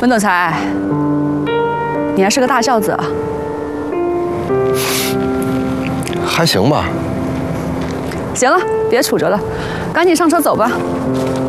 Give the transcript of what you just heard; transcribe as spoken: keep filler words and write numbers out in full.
温总裁，你还是个大孝子啊。 还行吧。 行了，别杵着了，赶紧上车走吧。